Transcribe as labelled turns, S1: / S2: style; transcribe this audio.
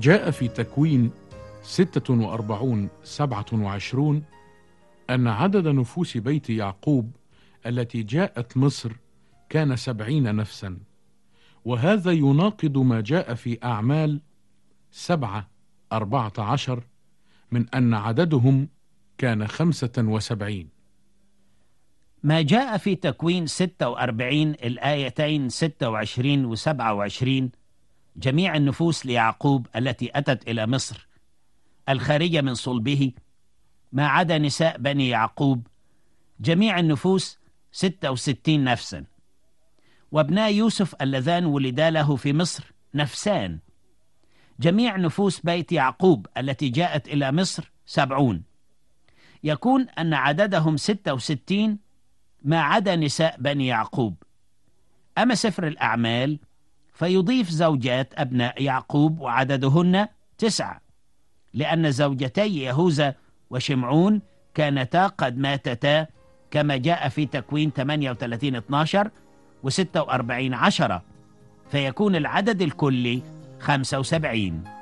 S1: جاء في تكوين 46:27 أن عدد نفوس بيت يعقوب التي جاءت مصر كان 70 نفسا، وهذا يناقض ما جاء في أعمال 7:14 من أن عددهم كان 75.
S2: ما جاء في تكوين 46 الآيتين 26 و27 جميع النفوس ليعقوب التي أتت إلى مصر الخارجة من صلبه ما عدا نساء بني يعقوب، جميع النفوس 66 نفسا، وابناء يوسف اللذان ولدا له في مصر نفسان. جميع نفوس بيت يعقوب التي جاءت إلى مصر 70، يكون أن عددهم 66 ما عدا نساء بني يعقوب. أما سفر الأعمال فيضيف زوجات أبناء يعقوب وعددهن 9، لأن زوجتي يهوذا وشمعون كانتا قد ماتتا كما جاء في تكوين 38:12 و46:10، فيكون العدد الكلي 75.